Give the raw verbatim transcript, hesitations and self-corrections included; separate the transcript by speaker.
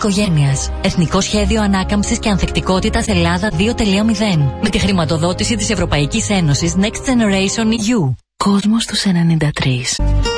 Speaker 1: οικογένειας. Εθνικό Σχέδιο Ανάκαμψης και Ανθεκτικότητας Ελλάδα δύο κόμμα μηδέν. Με τη χρηματοδότηση της Ευρωπαϊκής Ένωσης Next Generation ι γιου.
Speaker 2: Κόσμος τους ενενήντα τρία.